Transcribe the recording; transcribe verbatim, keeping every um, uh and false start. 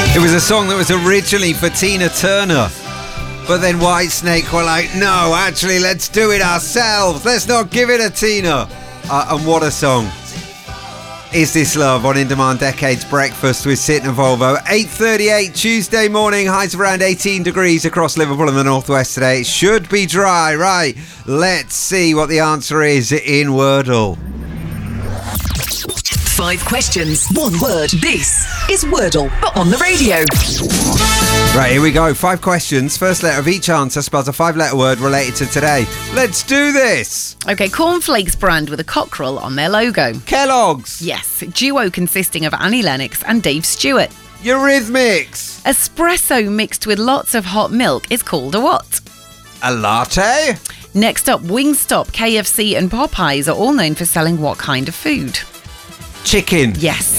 It was a song that was originally for Tina Turner, but then Whitesnake were like, no, actually, let's do it ourselves. Let's not give it a Tina. Uh, and what a song. Is This Love on In Demand Decades Breakfast with Sit and Volvo. eight thirty-eight Tuesday morning, highs of around eighteen degrees across Liverpool and the northwest today. It should be dry. Right, let's see what the answer is in Wordle. Five questions, one word. This is Wordle, but on the radio. Right, here we go. Five questions. First letter of each answer spells a five-letter word related to today. Let's do this. Okay, Cornflakes brand with a cockerel on their logo. Kellogg's. Yes, duo consisting of Annie Lennox and Dave Stewart. Eurythmics. Espresso mixed with lots of hot milk is called a what? A latte. Next up, Wingstop, K F C and Popeyes are all known for selling what kind of food? Chicken. Yes.